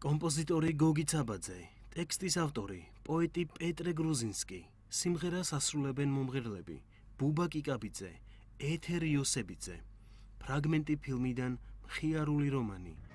კომპოზიტორი გოგი ცაბაძე, ტექსტის ავტორი, პოეტი პეტრე გრუზინსკი, სიმღერას ასრულებენ მომღერლები, ბუბა კიკაბიძე, ეთერ იოსებიძე, ფრაგმენტი ფილმიდან მხიარული რომანი.